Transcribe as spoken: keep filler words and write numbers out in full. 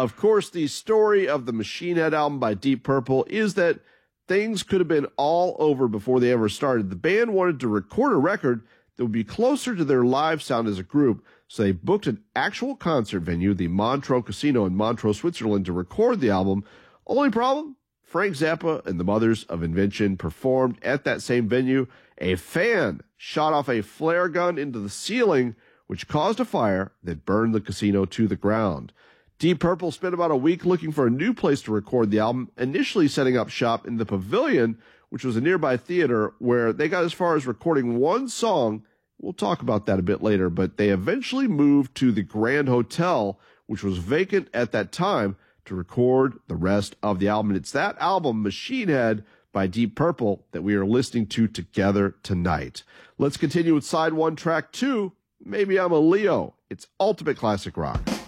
Of course, the story of the Machine Head album by Deep Purple is that things could have been all over before they ever started. The band wanted to record a record that would be closer to their live sound as a group, so they booked an actual concert venue, the Montreux Casino in Montreux, Switzerland, to record the album. Only problem? Frank Zappa and the Mothers of Invention performed at that same venue. A fan shot off a flare gun into the ceiling, which caused a fire that burned the casino to the ground. Deep Purple spent about a week looking for a new place to record the album, initially setting up shop in the Pavilion, which was a nearby theater, where they got as far as recording one song. We'll talk about that a bit later, but they eventually moved to the Grand Hotel, which was vacant at that time, to record the rest of the album. And it's that album, Machine Head, by Deep Purple, that we are listening to together tonight. Let's continue with side one, track two, Maybe I'm a Leo. It's ultimate classic rock.